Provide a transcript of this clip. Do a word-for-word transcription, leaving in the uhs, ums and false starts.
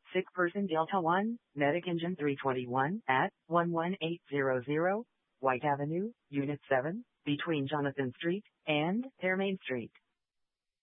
Sick person Delta one, Medic Engine three twenty-one at one one eight zero zero White Avenue, Unit seven, between Jonathan Street and Fairmain Street.